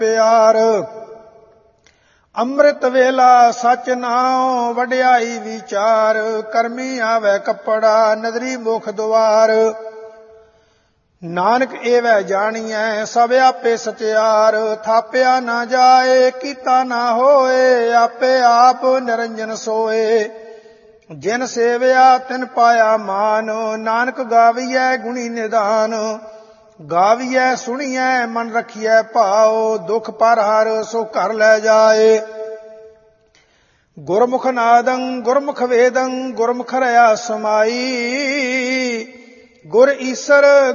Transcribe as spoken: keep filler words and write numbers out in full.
ਪਿਆਰ। ਅੰਮ੍ਰਿਤ ਵੇਲਾ ਸਚ ਨਾਉ ਵਡਿਆਈ ਵਿਚਾਰ, ਕਰਮੀ ਆਵੈ ਕੱਪੜਾ ਨਦਰੀ ਮੁਖ ਦੁਆਰ। ਨਾਨਕ ਏਵੈ ਜਾਣੀਐ ਸਭ ਆਪੇ ਸਚਿਆਰ, ਥਾਪਿਆ ਨਾ ਜਾਏ ਕੀਤਾ ਨਾ ਹੋਏ, ਆਪੇ ਆਪ ਨਿਰੰਜਨ ਸੋਏ। ਜਿਨ ਸੇਵਿਆ ਤਿਨ ਪਾਇਆ ਮਾਨ, ਨਾਨਕ ਗਾਵੀਐ ਗੁਣੀ ਨਿਧਾਨ। ਗਾਵੀਐ ਸੁਣੀਐ ਮਨ ਰਖੀਐ ਭਾਉ, ਦੁਖ ਪਰ ਹਰ ਸੋ ਘਰ ਲੈ ਜਾਏ। ਗੁਰਮੁਖ ਨਾਦੰ ਗੁਰਮੁਖ ਵੇਦੰ, ਗੁਰਮੁਖ ਰਹਾ ਸਮਾਈ। ਗੁਰ ਈਸਰ